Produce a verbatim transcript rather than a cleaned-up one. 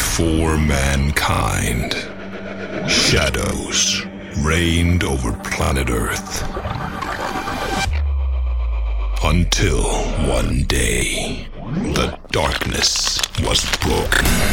for mankind. Shadows reigned over planet Earth. Until one day, the darkness was broken.